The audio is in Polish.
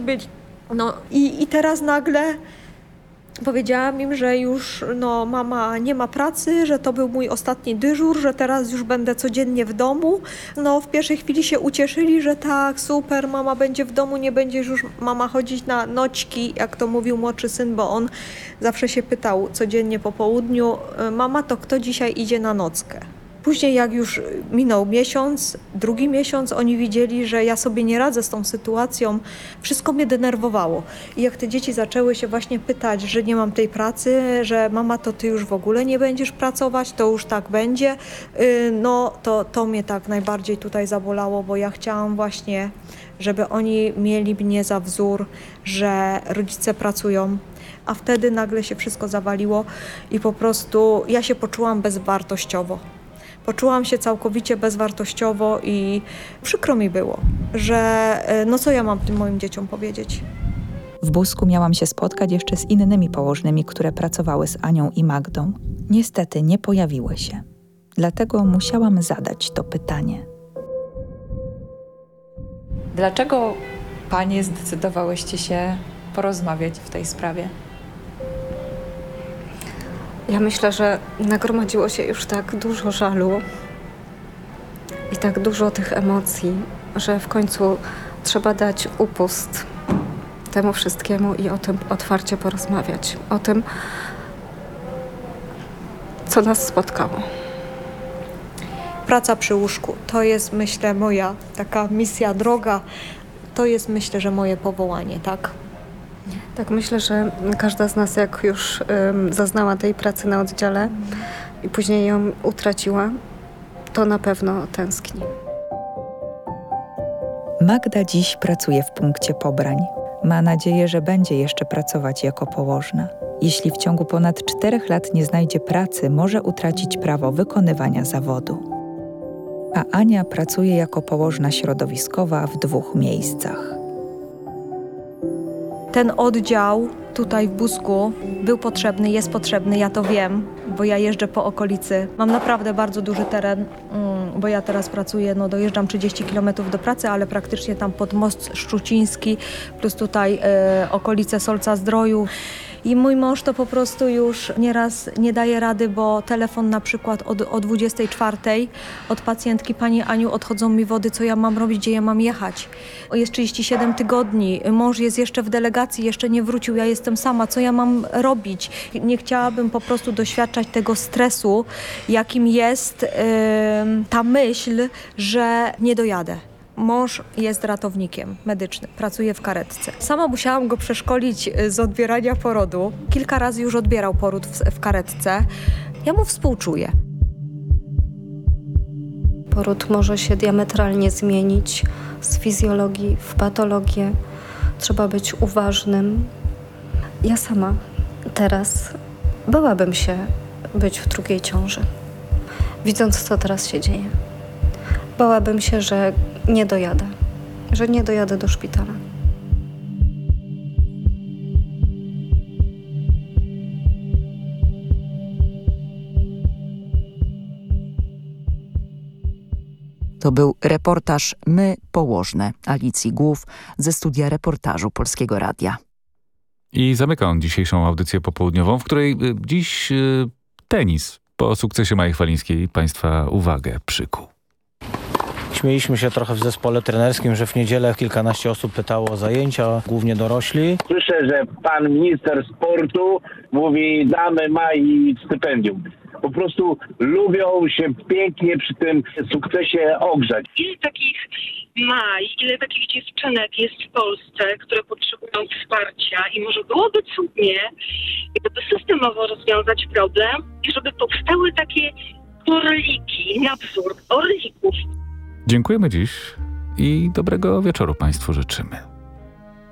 byli. No i teraz nagle powiedziałam im, że już mama nie ma pracy, że to był mój ostatni dyżur, że teraz już będę codziennie w domu. W pierwszej chwili się ucieszyli, że tak, super, mama będzie w domu, nie będzie już mama chodzić na noćki, jak to mówił młodszy syn, bo on zawsze się pytał codziennie po południu, mama, to kto dzisiaj idzie na nockę? Później jak już minął miesiąc, drugi miesiąc, oni widzieli, że ja sobie nie radzę z tą sytuacją. Wszystko mnie denerwowało. I jak te dzieci zaczęły się właśnie pytać, że nie mam tej pracy, że mama, to ty już w ogóle nie będziesz pracować, to już tak będzie, to mnie tak najbardziej tutaj zabolało, bo ja chciałam właśnie, żeby oni mieli mnie za wzór, że rodzice pracują. A wtedy nagle się wszystko zawaliło i po prostu ja się poczułam bezwartościowo. Poczułam się całkowicie bezwartościowo i przykro mi było, że co ja mam tym moim dzieciom powiedzieć. W Busku miałam się spotkać jeszcze z innymi położnymi, które pracowały z Anią i Magdą. Niestety nie pojawiły się. Dlatego musiałam zadać to pytanie. Dlaczego panie zdecydowałyście się porozmawiać w tej sprawie? Ja myślę, że nagromadziło się już tak dużo żalu i tak dużo tych emocji, że w końcu trzeba dać upust temu wszystkiemu i o tym otwarcie porozmawiać. O tym, co nas spotkało. Praca przy łóżku to jest, myślę, moja taka misja, droga. To jest, myślę, że moje powołanie, tak? Tak, myślę, że każda z nas, jak już zaznała tej pracy na oddziale i później ją utraciła, to na pewno tęskni. Magda dziś pracuje w punkcie pobrań. Ma nadzieję, że będzie jeszcze pracować jako położna. Jeśli w ciągu ponad 4 lat nie znajdzie pracy, może utracić prawo wykonywania zawodu. A Ania pracuje jako położna środowiskowa w 2 miejscach. Ten oddział tutaj w Busku był potrzebny, jest potrzebny, ja to wiem, bo ja jeżdżę po okolicy. Mam naprawdę bardzo duży teren, bo ja teraz pracuję, dojeżdżam 30 km do pracy, ale praktycznie tam pod Most Szczuciński, plus tutaj okolice Solca-Zdroju. I mój mąż to po prostu już nieraz nie daje rady, bo telefon na przykład o 24:00 od pacjentki: pani Aniu, odchodzą mi wody, co ja mam robić, gdzie ja mam jechać? Jest 37 tygodni, mąż jest jeszcze w delegacji, jeszcze nie wrócił, ja jestem sama, co ja mam robić? Nie chciałabym po prostu doświadczać tego stresu, jakim jest ta myśl, że nie dojadę. Mąż jest ratownikiem medycznym, pracuje w karetce. Sama musiałam go przeszkolić z odbierania porodu. Kilka razy już odbierał poród w karetce. Ja mu współczuję. Poród może się diametralnie zmienić z fizjologii w patologię. Trzeba być uważnym. Ja sama teraz bałabym się być w drugiej ciąży, widząc, co teraz się dzieje. Bałabym się, że nie dojadę do szpitala. To był reportaż My Położne Alicji Głów ze studia reportażu Polskiego Radia. I zamyka on dzisiejszą audycję popołudniową, w której dziś tenis po sukcesie Mai Chwalińskiej Państwa uwagę przykuł. Śmieliśmy się trochę w zespole trenerskim, że w niedzielę kilkanaście osób pytało o zajęcia, głównie dorośli. Słyszę, że pan minister sportu mówi: damy Mai stypendium. Po prostu lubią się pięknie przy tym sukcesie ogrzać. Ile takich Maj, ile takich dziewczynek jest w Polsce, które potrzebują wsparcia i może byłoby cudnie, gdyby systemowo rozwiązać problem i żeby powstały takie orliki na wzór orlików. Dziękujemy dziś i dobrego wieczoru Państwu życzymy.